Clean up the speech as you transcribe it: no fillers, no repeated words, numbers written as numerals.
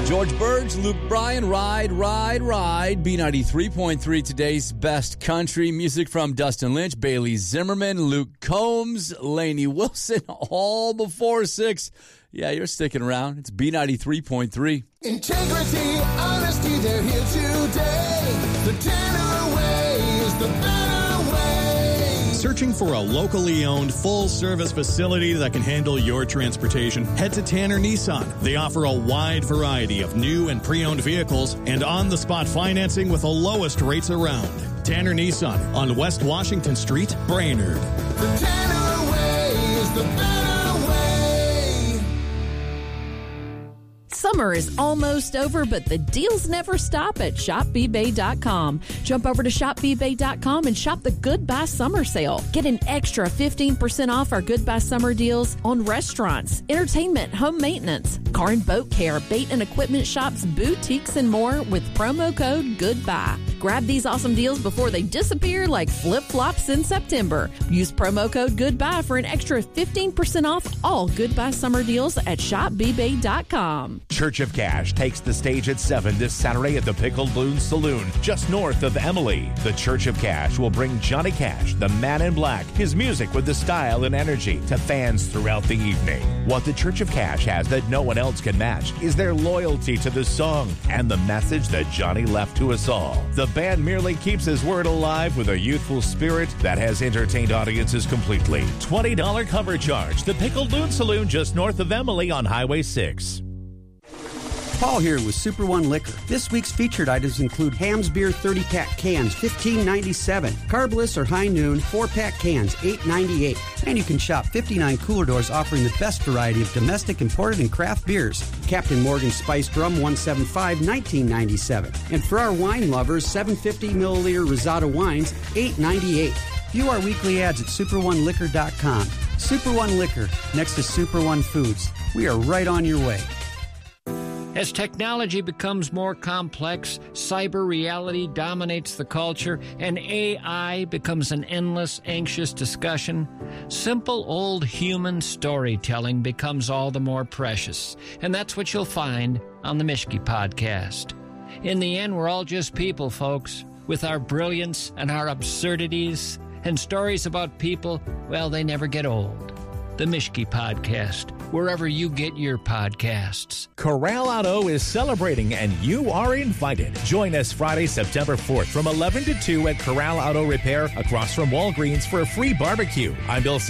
George Burge, Luke Bryan, Ride, Ride, Ride. B93.3, today's best country music from Dustin Lynch, Bailey Zimmerman, Luke Combs, Lainey Wilson, all before 6. Yeah, you're sticking around. It's B93.3. Integrity, honesty, they're here today. The Tanner way is the better way. Searching for a locally owned, full-service facility that can handle your transportation? Head to Tanner Nissan. They offer a wide variety of new and pre-owned vehicles and on-the-spot financing with the lowest rates around. Tanner Nissan on West Washington Street, Brainerd. The Tanner way is the better way. Summer is almost over, but the deals never stop at ShopBeBay.com. Jump over to ShopBeBay.com and shop the Goodbye Summer Sale. Get an extra 15% off our Goodbye Summer deals on restaurants, entertainment, home maintenance, car and boat care, bait and equipment shops, boutiques, and more with promo code GOODBYE. Grab these awesome deals before they disappear like flip-flops in September. Use promo code GOODBYE for an extra 15% off all Goodbye Summer deals at ShopBeBay.com. Church of Cash takes the stage at 7 this Saturday at the Pickled Loon Saloon, just north of Emily. The Church of Cash will bring Johnny Cash, the Man in Black, his music with the style and energy to fans throughout the evening. What the Church of Cash has that no one else can match is their loyalty to the song and the message that Johnny left to us all. The band merely keeps his word alive with a youthful spirit that has entertained audiences completely. $20 cover charge. The Pickled Loon Saloon just north of Emily on Highway 6. Paul here with Super One Liquor. This week's featured items include Hamm's Beer 30-pack cans, $15.97. Carbless or High Noon 4-pack cans, $8.98. And you can shop 59 cooler doors offering the best variety of domestic, imported, and craft beers. Captain Morgan Spiced Rum 175, $19.97. And for our wine lovers, 750 milliliter Rosado wines, $8.98. View our weekly ads at superoneliquor.com. Super One Liquor, next to Super One Foods. We are right on your way. As technology becomes more complex, cyber reality dominates the culture, and AI becomes an endless, anxious discussion, simple old human storytelling becomes all the more precious. And that's what you'll find on the Mischke Podcast. In the end, we're all just people, folks, with our brilliance and our absurdities, and stories about people, well, they never get old. The Mischke Podcast, wherever you get your podcasts. Corral Auto is celebrating, and you are invited. Join us Friday, September 4th from 11 to 2 at Corral Auto Repair across from Walgreens for a free barbecue. I'm Bill